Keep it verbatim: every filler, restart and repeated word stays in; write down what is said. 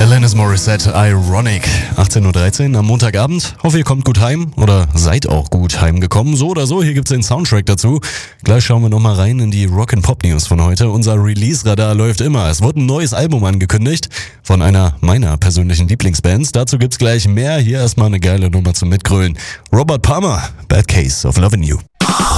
Alanis Morissette, Ironic. achtzehn Uhr dreizehn am Montagabend. Hoffe, ihr kommt gut heim oder seid auch gut heimgekommen. So oder so, hier gibt's den Soundtrack dazu. Gleich schauen wir nochmal rein in die Rock-and-Pop-News von heute. Unser Release-Radar läuft immer. Es wurde ein neues Album angekündigt von einer meiner persönlichen Lieblingsbands. Dazu gibt's gleich mehr. Hier erstmal eine geile Nummer zum Mitgrölen. Robert Palmer, Bad Case of Lovin' You.